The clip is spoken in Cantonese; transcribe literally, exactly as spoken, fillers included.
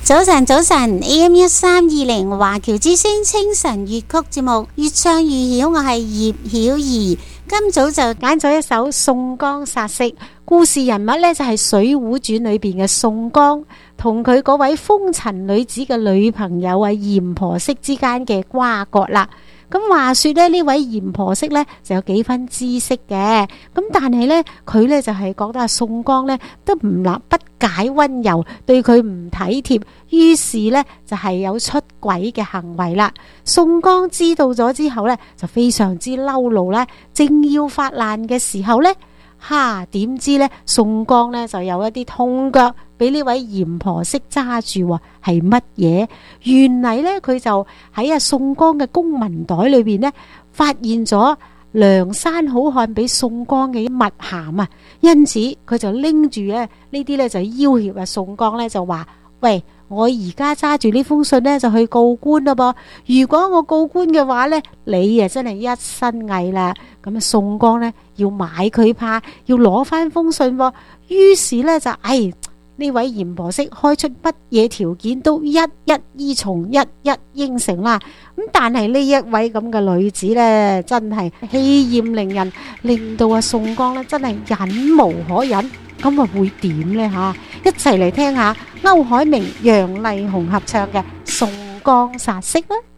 早晨，早晨 A M 一三二零華僑之聲清晨粵曲節目，越唱越曉，我係葉曉儀。今早就揀咗一首宋江殺色，故事人物呢就係《水滸傳》裏邊嘅宋江同佢嗰位風塵女子嘅女朋友啊閻婆惜之間嘅瓜葛啦。咁話說咧，呢位閻婆惜呢就有幾分知識嘅，咁但係呢，佢呢就係覺得阿宋江呢都唔立不解溫柔，對佢唔體貼，於是呢就係有出軌嘅行為啦。宋江知道咗之後呢，就非常之嬲怒啦，正要發難嘅時候呢，哈點知呢宋江呢就有一啲痛腳俾呢位閻婆惜揸住喎，係乜嘢？原嚟呢，佢就喺阿宋江嘅公文袋裏邊呢，發現咗梁山好漢俾宋江嘅密函啊，因此佢就拎住咧呢啲呢，就要挾阿宋江呢，就話：喂，我而家揸住呢封信呢，就去告官啦噃，如果我告官嘅話呢，你啊真係一身蟻啦。咁啊宋江呢，要買佢怕，要攞翻封信喎，於是呢，就唉。呢位閻婆惜開出乜嘢條件都一一依從，一一應承啦。咁但係呢一位咁嘅女子呢，真係氣焰凌人，令到阿宋江呢真係忍無可忍。咁啊會點呢？吓，一齊嚟聽下歐海明、楊麗紅合唱嘅《宋江殺色》啦。